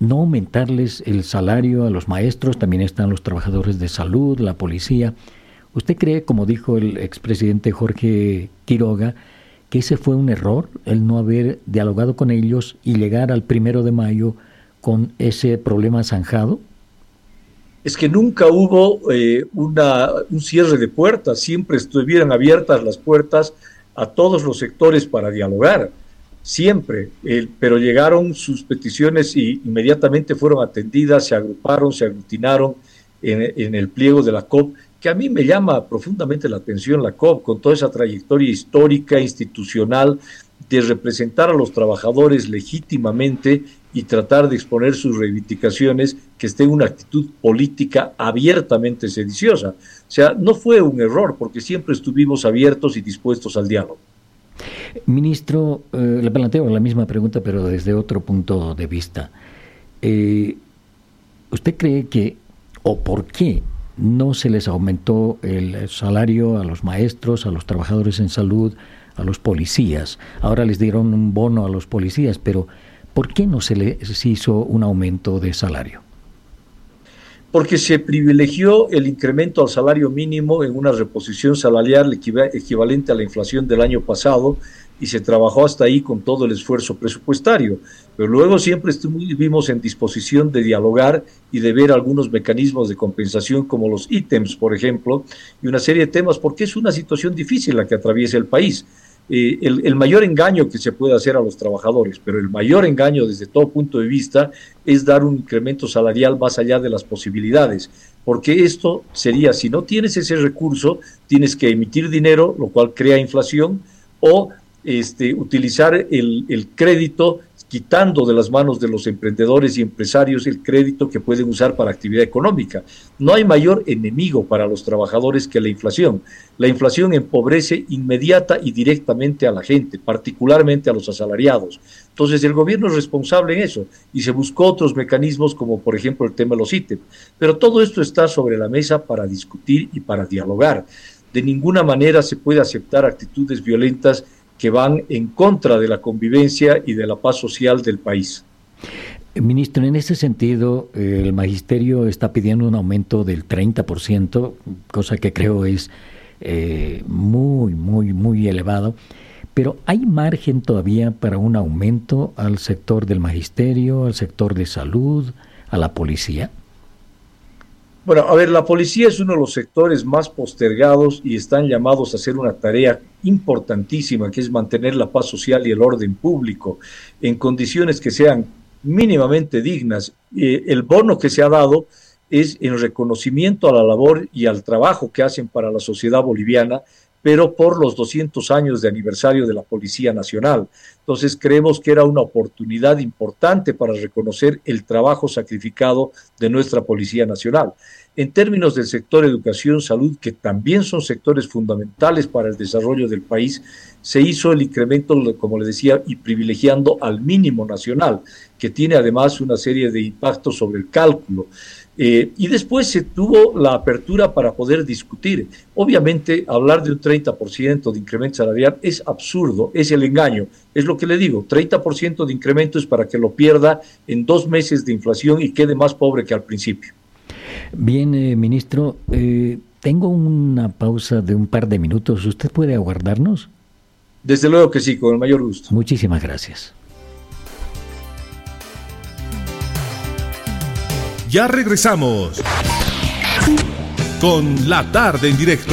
no aumentarles el salario a los maestros, también están los trabajadores de salud, la policía. ¿Usted cree, como dijo el expresidente Jorge Quiroga, que ese fue un error, el no haber dialogado con ellos y llegar al 1 de mayo con ese problema zanjado? Es que nunca hubo un cierre de puertas, siempre estuvieron abiertas las puertas a todos los sectores para dialogar, siempre, pero llegaron sus peticiones y inmediatamente fueron atendidas, se agruparon, se aglutinaron en el pliego de la COP, que a mí me llama profundamente la atención la COP, con toda esa trayectoria histórica, institucional, de representar a los trabajadores legítimamente y tratar de exponer sus reivindicaciones, que esté en una actitud política abiertamente sediciosa. O sea, no fue un error, porque siempre estuvimos abiertos y dispuestos al diálogo. Ministro, le planteo la misma pregunta, pero desde otro punto de vista. ¿Usted cree que, o por qué, no se les aumentó el salario a los maestros, a los trabajadores en salud, a los policías? Ahora les dieron un bono a los policías, pero ¿por qué no se les hizo un aumento de salario? Porque se privilegió el incremento al salario mínimo en una reposición salarial equivalente a la inflación del año pasado, y se trabajó hasta ahí con todo el esfuerzo presupuestario. Pero luego siempre estuvimos en disposición de dialogar y de ver algunos mecanismos de compensación, como los ítems, por ejemplo, y una serie de temas, porque es una situación difícil la que atraviesa el país. El mayor engaño que se puede hacer a los trabajadores, pero el mayor engaño desde todo punto de vista, es dar un incremento salarial más allá de las posibilidades, porque esto sería, si no tienes ese recurso, tienes que emitir dinero, lo cual crea inflación, o utilizar el crédito, quitando de las manos de los emprendedores y empresarios el crédito que pueden usar para actividad económica. No hay mayor enemigo para los trabajadores que la inflación. La inflación empobrece inmediata y directamente a la gente, particularmente a los asalariados. Entonces el gobierno es responsable en eso, y se buscó otros mecanismos, como por ejemplo el tema de los ítems. Pero todo esto está sobre la mesa para discutir y para dialogar. De ninguna manera se puede aceptar actitudes violentas que van en contra de la convivencia y de la paz social del país. Ministro, en ese sentido, el magisterio está pidiendo un aumento del 30%, cosa que creo es muy elevado, pero ¿hay margen todavía para un aumento al sector del magisterio, al sector de salud, a la policía? Bueno, a ver, la policía es uno de los sectores más postergados y están llamados a hacer una tarea importantísima, que es mantener la paz social y el orden público en condiciones que sean mínimamente dignas. El bono que se ha dado es en reconocimiento a la labor y al trabajo que hacen para la sociedad boliviana, pero por los 200 años de aniversario de la Policía Nacional. Entonces creemos que era una oportunidad importante para reconocer el trabajo sacrificado de nuestra Policía Nacional. En términos del sector educación, salud, que también son sectores fundamentales para el desarrollo del país, se hizo el incremento, como le decía, y privilegiando al mínimo nacional, que tiene además una serie de impactos sobre el cálculo. Y después se tuvo la apertura para poder discutir. Obviamente, hablar de un 30% de incremento salarial es absurdo, es el engaño. Es lo que le digo, 30% de incremento es para que lo pierda en 2 meses de inflación y quede más pobre que al principio. Bien, ministro, tengo una pausa de un par de minutos. ¿Usted puede aguardarnos? Desde luego que sí, con el mayor gusto. Muchísimas gracias. Ya regresamos con La Tarde en Directo.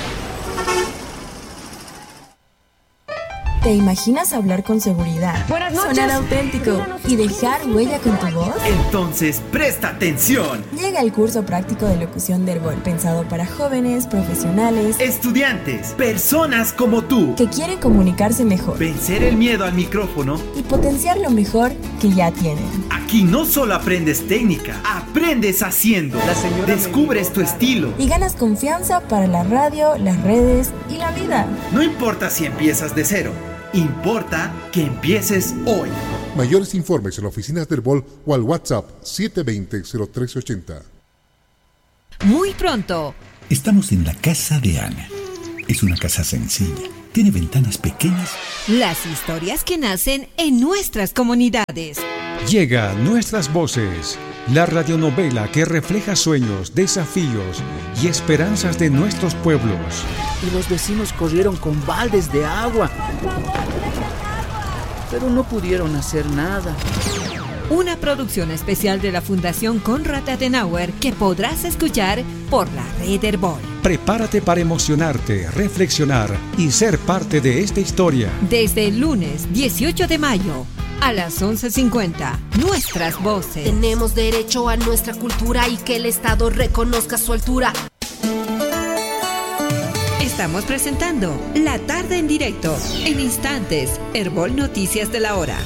¿Te imaginas hablar con seguridad, sonar auténtico y dejar huella con tu voz? Entonces, presta atención. Llega el curso práctico de locución de Herbol, pensado para jóvenes, profesionales, estudiantes, personas como tú, que quieren comunicarse mejor, vencer el miedo al micrófono y potenciar lo mejor que ya tienen. Aquí no solo aprendes técnica, aprendes haciendo. Descubres tu estilo y ganas confianza para la radio, las redes y la vida. No importa si empiezas de cero, importa que empieces hoy. Mayores informes en las oficinas del Herbol o al WhatsApp 720-0380. Muy pronto. Estamos en la casa de Ana. Es una casa sencilla. Tiene ventanas pequeñas. Las historias que nacen en nuestras comunidades. Llega Nuestras Voces, la radionovela que refleja sueños, desafíos y esperanzas de nuestros pueblos. Y los vecinos corrieron con baldes de agua, pero no pudieron hacer nada. Una producción especial de la Fundación Konrad Adenauer que podrás escuchar por la red Herbol. Prepárate para emocionarte, reflexionar y ser parte de esta historia. Desde el lunes 18 de mayo a las 11:50, Nuestras Voces. Tenemos derecho a nuestra cultura y que el Estado reconozca su altura. Estamos presentando La Tarde en Directo. En instantes, Herbol Noticias de la Hora.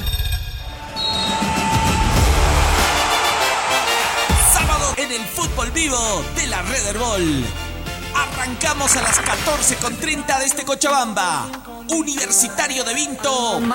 Sábado en el fútbol vivo de la red Herbol. Arrancamos a las 14:30 desde Cochabamba. Universitario de Vinto